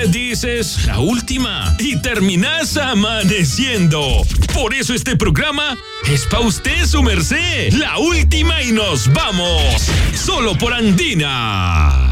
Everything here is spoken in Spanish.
dices la última y terminas amaneciendo. Por eso este programa es pa' usted, su merced. La última y nos vamos. Solo por Andina.